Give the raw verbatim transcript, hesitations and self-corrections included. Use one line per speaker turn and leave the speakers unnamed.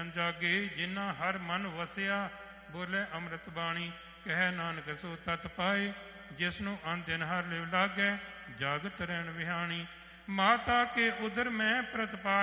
ਜਨ ਜਾਗੇ ਜਿਨ੍ਹਾਂ ਹਰ ਮਨ ਵਸਿਆ, ਬੋਲੇ ਅੰਮ੍ਰਿਤ ਬਾਣੀ ਕਹਿ ਨਾਨਕ ਸੋ ਤਤ ਪਾਏ, ਜਿਸ ਨੂੰ ਅਨ ਦਿਨ ਹਰ ਲਿਵ ਲਾਗੈ ਜਾਗਤ ਰਹਿਣ ਵਿਹਾਣੀ। ਮਾਤਾ ਕੇ ਉਦਰ ਮੈਂ ਪ੍ਰਤਪਾ